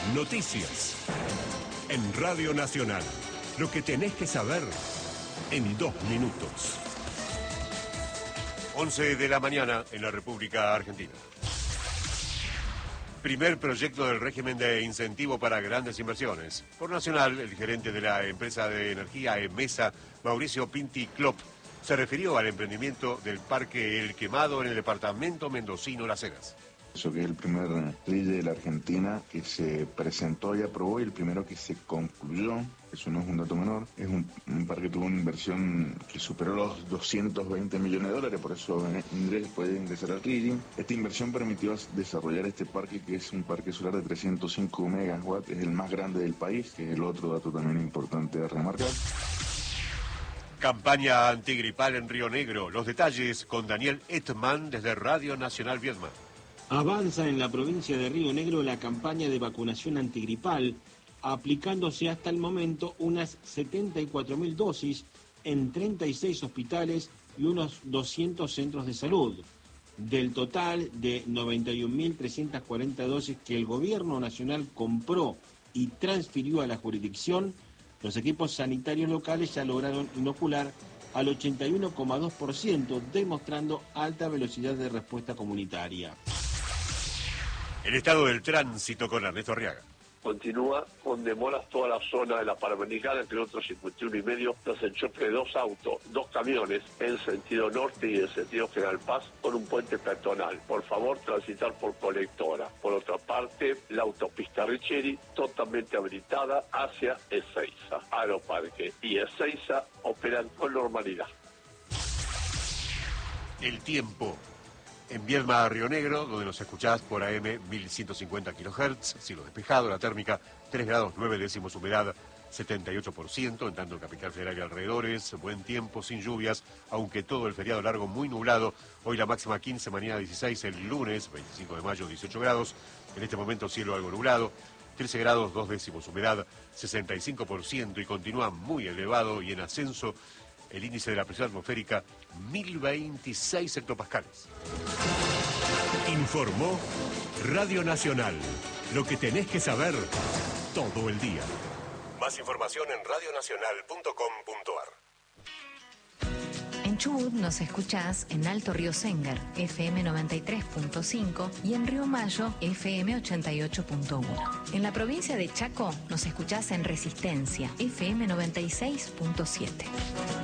Noticias. En Radio Nacional. Lo que tenés que saber en 2 minutos. 11 de la mañana en la República Argentina. Primer proyecto del régimen de incentivo para grandes inversiones. Por Nacional, el gerente de la empresa de energía EMESA, Mauricio Pinti Klopp, se refirió al emprendimiento del Parque El Quemado en el departamento mendocino Las Heras. Eso que es el primer RIE de la Argentina que se presentó y aprobó y el primero que se concluyó. Eso no es un dato menor. Es un parque que tuvo una inversión que superó los 220 millones de dólares, por eso puede ingresar al RIE. Esta inversión permitió desarrollar este parque, que es un parque solar de 305 megawatts, es el más grande del país, que es el otro dato también importante de remarcar. Campaña antigripal en Río Negro. Los detalles con Daniel Etman desde Radio Nacional Viedma. Avanza en la provincia de Río Negro la campaña de vacunación antigripal, aplicándose hasta el momento unas 74.000 dosis en 36 hospitales y unos 200 centros de salud. Del total de 91.340 dosis que el gobierno nacional compró y transfirió a la jurisdicción, los equipos sanitarios locales ya lograron inocular al 81,2%, demostrando alta velocidad de respuesta comunitaria. El estado del tránsito con Ernesto Arriaga. Continúa con demoras toda la zona de la Panamericana, kilómetro 51 y medio, tras el choque de 2 autos, 2 camiones en sentido norte y en sentido General Paz con un puente peatonal. Por favor, transitar por Colectora. Por otra parte, la autopista Richeri totalmente habilitada hacia Ezeiza. Aeroparque y Ezeiza operan con normalidad. El tiempo. En Viedma, Río Negro, donde nos escuchás por AM 1150 kHz, cielo despejado, la térmica 3 grados 9 décimos, humedad 78%, en tanto en Capital Federal y alrededores, buen tiempo, sin lluvias, aunque todo el feriado largo muy nublado. Hoy la máxima 15, mañana 16, el lunes 25 de mayo 18 grados, en este momento cielo algo nublado, 13 grados 2 décimos, humedad 65% y continúa muy elevado y en ascenso el índice de la presión atmosférica 1026 hectopascales. Informó Radio Nacional. Lo que tenés que saber todo el día. Más información en radionacional.com.ar. En Chubut nos escuchás en Alto Río Sengar, FM 93.5 y en Río Mayo, FM 88.1. En la provincia de Chaco nos escuchás en Resistencia, FM 96.7.